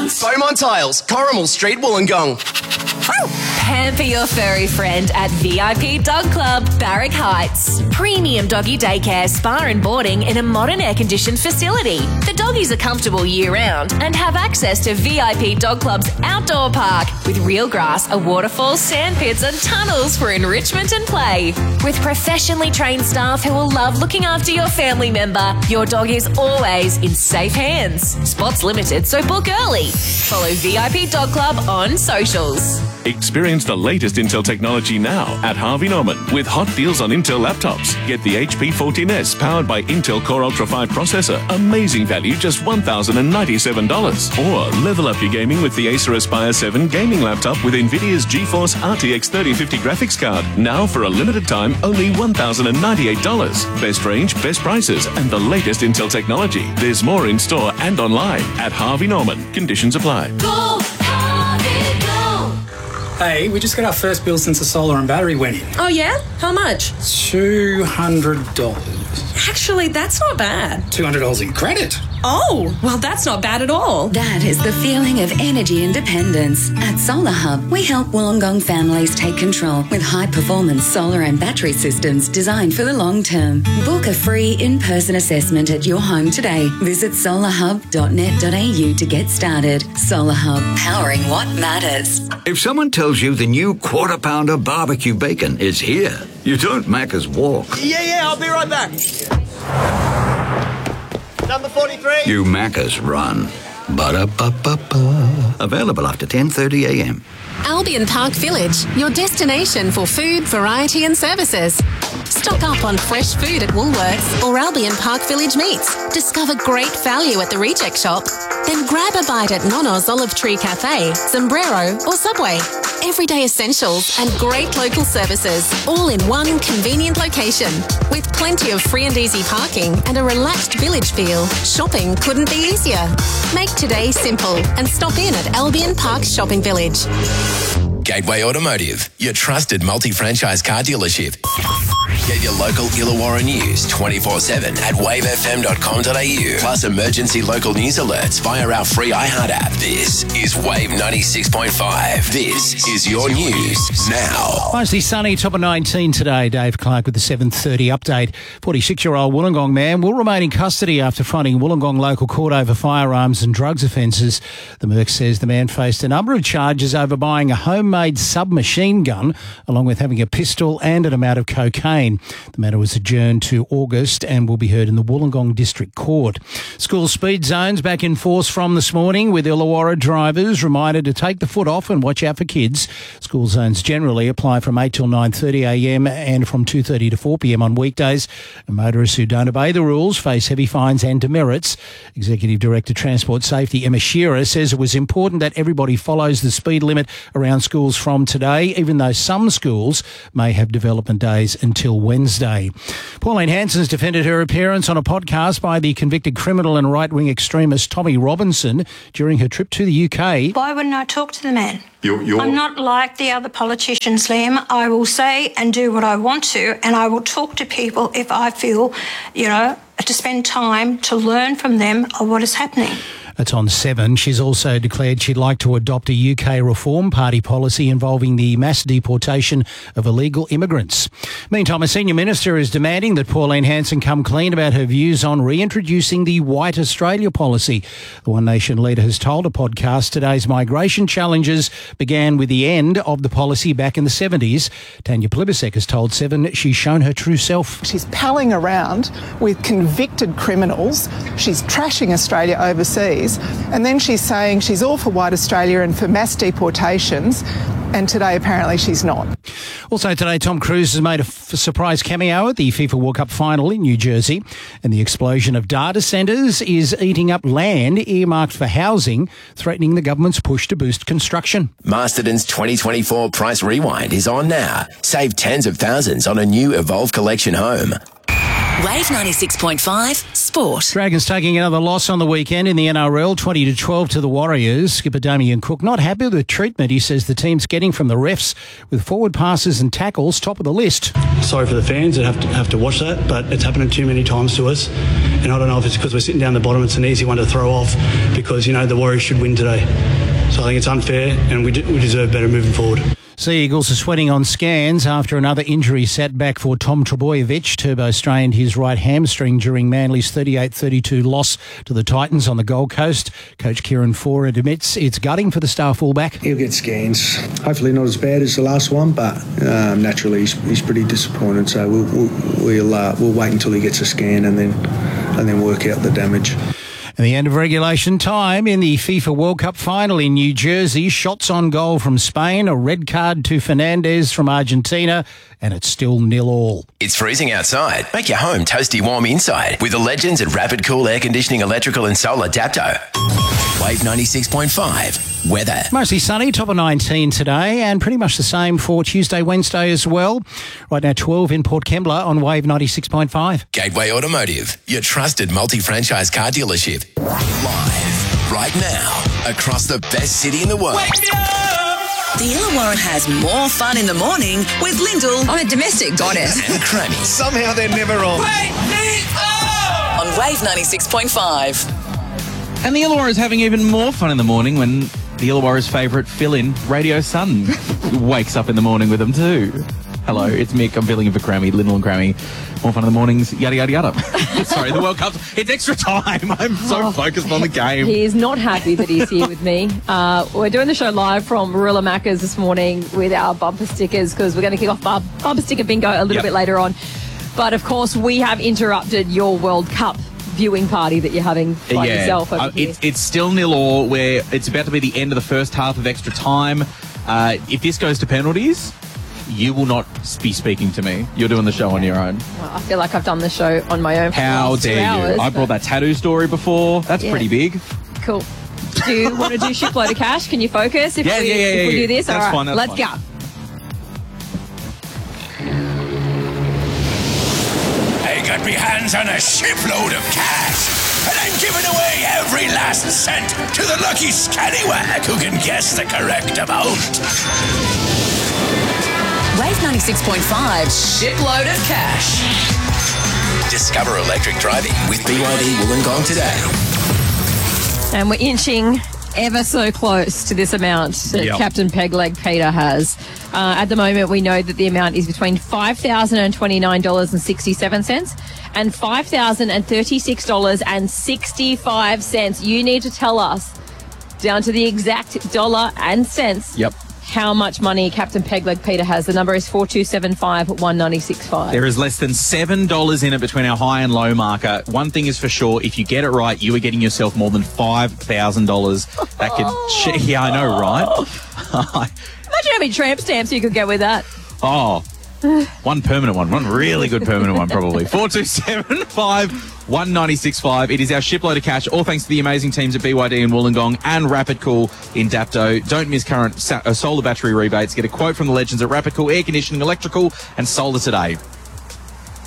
Tiles. Beaumont Tiles, Corrimal Street, Wollongong. Pamper your furry friend at VIP Dog Club, Barrack Heights. Premium doggy daycare, spa and boarding in a modern air-conditioned facility. The doggies are comfortable year-round and have access to VIP Dog Club's outdoor park with real grass, a waterfall, sand pits and tunnels for enrichment and play. With professionally trained staff who will love looking after your family member, your dog is always in safe hands. Spots limited, so book early. Follow VIP Dog Club on socials. Experience the latest Intel technology now at Harvey Norman with hot deals on Intel laptops. Get the HP 14S powered by Intel Core Ultra 5 processor. Amazing value, just $1,097. Or level up your gaming with the Acer Aspire 7 gaming laptop with NVIDIA's GeForce RTX 3050 graphics card. Now for a limited time, only $1,098. Best range, best prices, and the latest Intel technology. There's more in store and online at Harvey Norman. Conditions apply. Go, Harvey, go. Hey, we just got our first bill since the solar and battery went in. Oh, yeah? How much? $200. Actually, that's not bad. $200 in credit. Oh, well, that's not bad at all. That is the feeling of energy independence. At Solar Hub, we help Wollongong families take control with high-performance solar and battery systems designed for the long term. Book a free in-person assessment at your home today. Visit solarhub.net.au to get started. Solar Hub, powering what matters. If someone tells you the new Quarter Pounder barbecue bacon is here, you don't Macca's walk. Yeah, I'll be right back. Number 43. You Macca's run. Ba-da-ba-ba-ba. Available after 10:30 a.m. Albion Park Village, your destination for food, variety and services. Stock up on fresh food at Woolworths or Albion Park Village Meats. Discover great value at the Reject Shop. Then grab a bite at Nono's Olive Tree Cafe, Sombrero or Subway. Everyday essentials and great local services, all in one convenient location. With plenty of free and easy parking and a relaxed village feel, shopping couldn't be easier. Make today simple and stop in at Albion Park Shopping Village. Gateway Automotive, your trusted multi-franchise car dealership. Get your local Illawarra news 24/7 at wavefm.com.au. Plus emergency local news alerts via our free iHeart app. This is Wave 96.5. This is your news now. Mostly sunny, top of 19 today. Dave Clark with the 7:30 update. 46-year-old Wollongong man will remain in custody after fronting Wollongong local court over firearms and drugs offences. The Merc says the man faced a number of charges over buying a homemade submachine gun, along with having a pistol and an amount of cocaine. The matter was adjourned to August and will be heard in the Wollongong District Court. School speed zones back in force from this morning, with Illawarra drivers reminded to take the foot off and watch out for kids. School zones generally apply from 8 till 9:30 a.m. and from 2:30 to 4 p.m. on weekdays. And motorists who don't obey the rules face heavy fines and demerits. Executive Director Transport Safety Emma Shearer says it was important that everybody follows the speed limit around schools from today, even though some schools may have development days until Wednesday. Pauline Hanson's defended her appearance on a podcast by the convicted criminal and right-wing extremist Tommy Robinson during her trip to the UK. Why wouldn't I talk to the man? I'm not like the other politicians, Liam. I will say and do what I want to, and I will talk to people if I feel, to spend time to learn from them of what is happening. That's on 7. She's also declared she'd like to adopt a UK Reform Party policy involving the mass deportation of illegal immigrants. Meantime, a senior minister is demanding that Pauline Hanson come clean about her views on reintroducing the White Australia policy. The One Nation leader has told a podcast today's migration challenges began with the end of the policy back in the 70s. Tanya Plibersek has told 7 she's shown her true self. She's palling around with convicted criminals. She's trashing Australia overseas. And then she's saying she's all for White Australia and for mass deportations. And today, apparently, she's not. Also today, Tom Cruise has made a surprise cameo at the FIFA World Cup final in New Jersey. And the explosion of data centres is eating up land earmarked for housing, threatening the government's push to boost construction. Masterton's 2024 Price Rewind is on now. Save tens of thousands on a new Evolve Collection home. Wave 96.5 Sport. Dragons taking another loss on the weekend in the NRL, 20-12 to the Warriors. Skipper Damien Cook not happy with the treatment he says the team's getting from the refs, with forward passes and tackles top of the list. Sorry for the fans that have to watch that, but it's happening too many times to us. And I don't know if it's because we're sitting down the bottom, it's an easy one to throw off because, the Warriors should win today. So I think it's unfair and we deserve better moving forward. Sea Eagles are sweating on scans after another injury setback for Tom Trbojevic. Turbo strained his right hamstring during Manly's 38-32 loss to the Titans on the Gold Coast. Coach Kieran Ford admits it's gutting for the star fullback. He'll get scans. Hopefully not as bad as the last one, but naturally he's pretty disappointed. So we'll wait until he gets a scan and then work out the damage. And the end of regulation time in the FIFA World Cup final in New Jersey. Shots on goal from Spain, a red card to Fernandez from Argentina, and it's still 0-0. It's freezing outside. Make your home toasty warm inside with the legends at Rapid Cool Air Conditioning, Electrical and Solar Dapto. Wave 96.5 weather. Mostly sunny, top of 19 today, and pretty much the same for Tuesday, Wednesday as well. Right now 12 in Port Kembla on Wave 96.5. Gateway Automotive, your trusted multi-franchise car dealership. Live right now across the best city in the world. The Illawarra has more fun in the morning with Lyndall. I'm a domestic goddess. And Crammy. Somehow they're never on. On Wave 96.5. And the Illawarra is having even more fun in the morning when the Illawarra's favourite fill-in, Radio Sun, wakes up in the morning with them too. Hello, it's Mick. I'm filling in for Crammy, Lyndall and Crammy. More fun in the mornings, yada, yada, yada. Sorry, the World Cup. It's extra time. I'm so focused on the game. He is not happy that he's here with me. We're doing the show live from Marilla Macca's this morning with our bumper stickers because we're going to kick off bumper sticker bingo a little bit later on. But, of course, we have interrupted your World Cup viewing party that you're having by yourself over here. It's still 0-0 where it's about to be the end of the first half of extra time. If this goes to penalties, you will not be speaking to me. You're doing the show on your own. Well, I feel like I've done the show on my own for How dare 2 hours, you? I brought that tattoo story before. That's pretty big. Cool. Do you want to do shipload of cash? Can you focus if we do this? That's all right, fine, that's let's fine. go. I got me hands on a shipload of cash, and I'm giving away every last cent to the lucky scallywag who can guess the correct amount. Wave 96.5 shipload of cash. Discover electric driving with BYD Wollongong today. And we're inching ever so close to this amount that Captain Pegleg Peter has. At the moment, we know that the amount is between $5,029.67 and $5,036.65. You need to tell us, down to the exact dollar and cents, how much money Captain Pegleg Peter has. The number is 4275-196.5. There is less than $7 in it between our high and low marker. One thing is for sure, if you get it right, you are getting yourself more than $5,000. That could... Yeah, I know, right? Imagine how many tramp stamps you could get with that. Oh, one permanent one. One really good permanent one, probably. 4275-196.5. It is our shipload of cash, all thanks to the amazing teams at BYD in Wollongong and Rapid Cool in Dapto. Don't miss current solar battery rebates. Get a quote from the legends at Rapid Cool Air Conditioning, Electrical and Solar today.